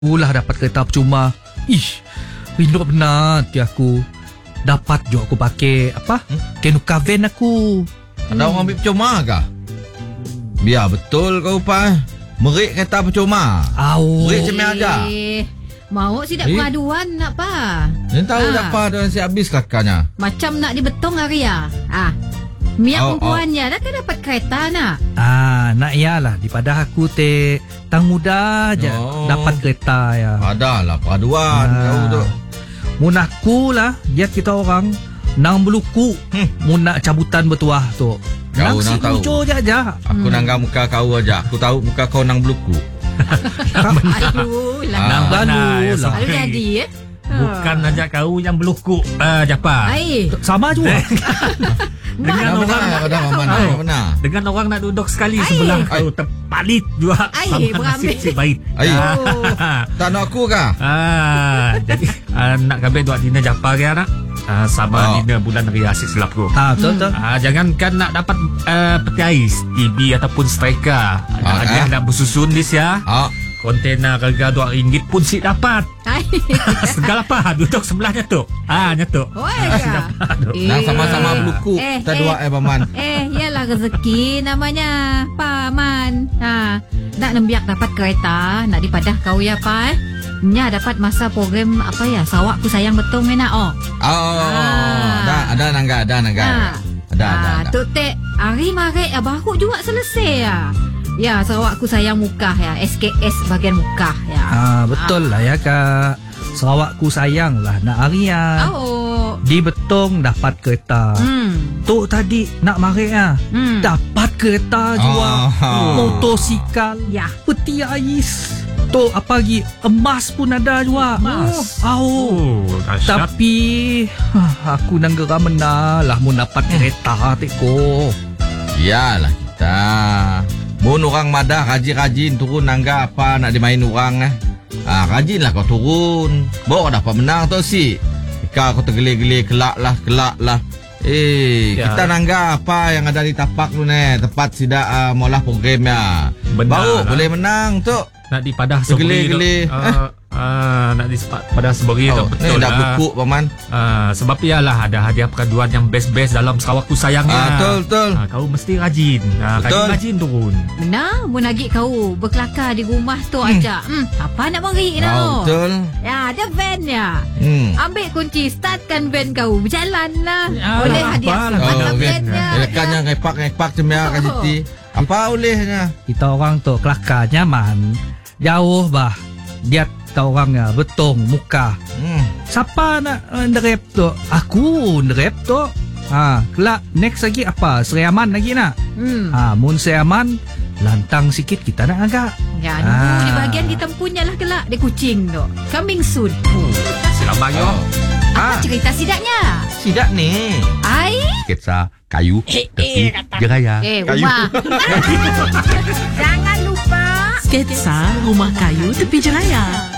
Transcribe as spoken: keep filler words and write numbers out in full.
Ulah dapat kereta percuma. Ish, rindu benar hati aku. Dapat juga aku pakai apa? Hmm? Kenuka van aku. Ada hmm. orang ambil percuma kah? Biar betul kau pa. Merik kereta percuma. Au. Merik cemil aja. Mau sidak eh? pengaduan nak pa. Ni tahu ha. Dapat dan si habis kakaknya. Macam nak dibetong hari ya. Ah. Miak oh, perempuannya oh. dah kan dapat kereta nak. Ah, nak iyalah daripada aku te tang muda aja oh. dapat kereta ya. Adalah paduan ah. kau tu. Mun aku lah, dia kita orang nang beluku. Hmm. Mun nak cabutan bertuah tu. Kau nang nang tahu. Muncul je aja. Aku hmm. nangga muka kau aja. Aku tahu muka kau nang beluku. Aduh, lah nang balu lah. Lalu jadi eh. Bukan aja kau yang beluku uh, Japa. Ay. Sama juga. Dengan nah, orang benar, benar, benar, benar, benar. Dengan orang nak duduk sekali Ay. sebelah kau terpalit juga Ay, sama nasib si baik. Ay. Oh. Tak nak aku kah? Ah, jadi uh, nak kabel dua dina Japa ke anak? Uh, sama oh. dina bulan ria asyik silap tu. Ah, betul betul. Ah, jangankan nak dapat uh, peti ais, T V ataupun striker. Ah, dia eh? nak bersusun dis ya. Ah. Kontena harga dua ringgit pun si dapat. Segala apa duduk sebelahnya tu. Ah, nyetuk. Oh, ya. Eh. Nang sama-sama beluku. Eh, kita eh. dua eh paman. Eh, iyalah rezeki namanya, paman. Ha, nak nembiak dapat kereta, nak dipadah kau ya, pa eh. Nya dapat masa program apa ya? Sawak ku sayang betul mena oh. Oh. Ah. Ada ada nangga, ada nangga. Ah. Ada ada. Ah, tu te hari mare ya baru juga selesai ya. Ya, Sarawak ku sayang muka ya, S K S bagian muka ya. Ah, betul ah. lah ya kak. Sarawak ku sayang lah nak harian. Oh. Di Betong dapat kereta. Hmm. Tu tadi nak mari ya. Hmm. Dapat kereta juga. Oh. Motosikal. Ya. Peti ais. Tu apa lagi? Emas pun ada juga. Emas. Oh. oh Tapi aku nang geram benar lah mun dapat kereta teko. Iyalah kita. Mun orang madah rajin-rajin turun nangga apa nak dimain orang eh. Ah rajinlah kau turun. Bawa dapat menang tu si. Ika kau tergelir-gelir kelak lah, kelak lah. Eh, ya. Kita nangga apa yang ada di tapak tu ni. Tepat sidak uh, maulah programnya. Baru lah. Boleh menang tu. Nak dipadah seberi tu. Gelir-gelir. Uh, uh, nak dipadah seberi oh, tu. Betul ni lah. Dah buku paman. Uh, sebab ialah ada hadiah perkaduan yang best-best dalam Sarawak ku sayangnya. Ah, betul, betul. Uh, kau mesti rajin. Uh, betul. Rajin turun. Benar, mun lagi kau berkelakar di rumah tu hmm. aja. Hmm, apa nak mari no? Oh, betul. Ya, ada van ya. Hmm. Ambil kunci, startkan van kau. Berjalan lah. Ya, boleh hadiah oh, van ya. Lekan yang ngepak-ngepak cemia kat siti. Apa olehnya? Kita orang tu kelakar nyaman. Jauh bah. Dia kita orangnya betong muka. Hmm. Siapa nak uh, nderep tu? Aku nderep tu. Ha, kelak next lagi apa? Seriaman lagi nak. Hmm. Ha, mun seriaman lantang sikit kita nak agak. Ya, nunggu ha. Di bahagian kita punya lah kelak di kucing tu. Coming soon. Oh, selamat yo. Oh. Apa ha. cerita sidaknya? Sidak ni. Ai? Sketsa kayu eh, tepi eh, jeraya. Eh, kayu. Rumah. Jangan lupa Sketsa rumah kayu tepi jeraya.